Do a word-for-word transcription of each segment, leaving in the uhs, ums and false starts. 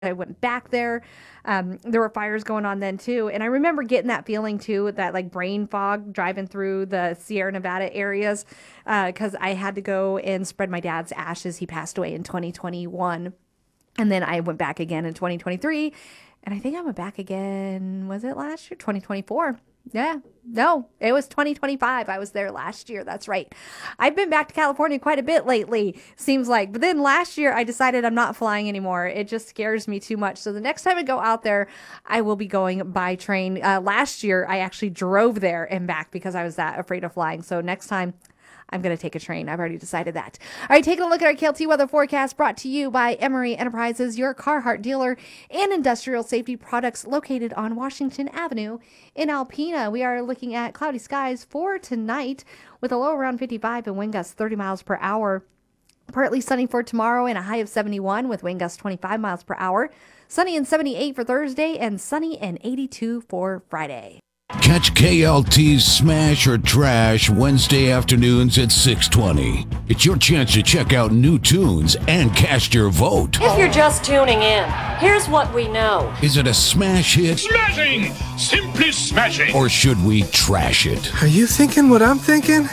I went back there. Um, there were fires going on then too. And I remember getting that feeling too, that like brain fog driving through the Sierra Nevada areas, because uh, I had to go and spread my dad's ashes. He passed away in twenty twenty-one. And then I went back again in twenty twenty-three. And I think I went back again, was it last year? twenty twenty-four. Yeah, no, it was twenty twenty-five. I was there last year. That's right. I've been back to California quite a bit lately, seems like. But then last year, I decided I'm not flying anymore. It just scares me too much. So the next time I go out there, I will be going by train. Uh, last year, I actually drove there and back because I was that afraid of flying. So next time, I'm going to take a train. I've already decided that. All right, taking a look at our K L T weather forecast brought to you by Emery Enterprises, your Carhartt dealer and industrial safety products located on Washington Avenue in Alpena. We are looking at cloudy skies for tonight with a low around fifty-five and wind gusts thirty miles per hour. Partly sunny for tomorrow and a high of seventy-one with wind gusts twenty-five miles per hour. Sunny and seventy-eight for Thursday and sunny and eighty-two for Friday. Catch K L T's Smash or Trash Wednesday afternoons at six twenty. It's your chance to check out new tunes and cast your vote. If you're just tuning in, here's what we know. Is it a smash hit? Smashing! Simply smashing! Or should we trash it? Are you thinking what I'm thinking?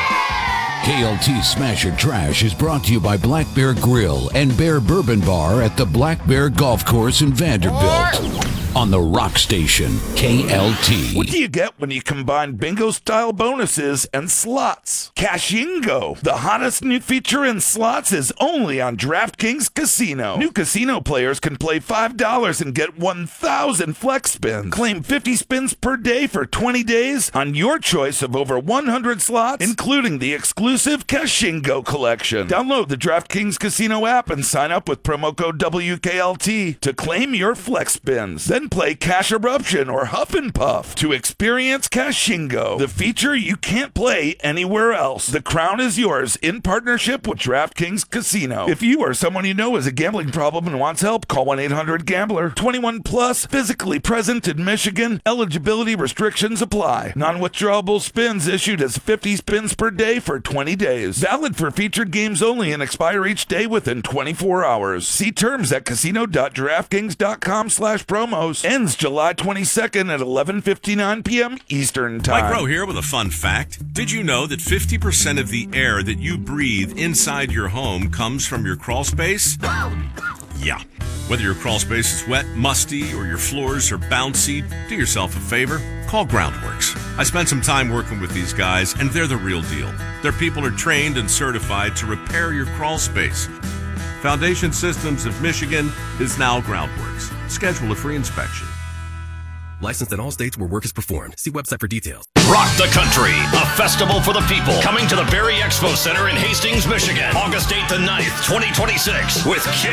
K L T Smash or Trash is brought to you by Black Bear Grill and Bear Bourbon Bar at the Black Bear Golf Course in Vanderbilt. On the Rock Station, K L T. What do you get when you combine bingo-style bonuses and slots? Cashingo, the hottest new feature in slots, is only on DraftKings Casino. New casino players can play five dollars and get one thousand flex spins. Claim fifty spins per day for twenty days on your choice of over one hundred slots, including the exclusive Cashingo collection. Download the DraftKings Casino app and sign up with promo code W K L T to claim your flex spins. Then play Cash Eruption or Huff and Puff to experience Cashingo, the feature you can't play anywhere else. The crown is yours in partnership with DraftKings Casino. If you or someone you know has a gambling problem and wants help, call one eight hundred gambler. twenty-one plus, physically present in Michigan. Eligibility restrictions apply. Non-withdrawable spins issued as fifty spins per day for twenty days. Valid for featured games only and expire each day within twenty-four hours. See terms at casino.draftkings.com slash promos. Ends July twenty-second at eleven fifty-nine p.m. Eastern Time. Mike Rowe here with a fun fact. Did you know that fifty percent of the air that you breathe inside your home comes from your crawl space? Yeah. Whether your crawl space is wet, musty, or your floors are bouncy, do yourself a favor. Call Groundworks. I spent some time working with these guys, and they're the real deal. Their people are trained and certified to repair your crawl space. Foundation Systems of Michigan is now Groundworks. Schedule a free inspection. Licensed in all states where work is performed. See website for details. Rock the Country, a festival for the people. Coming to the Berry Expo Center in Hastings, Michigan. August eighth and ninth, twenty twenty-six. With Kiss.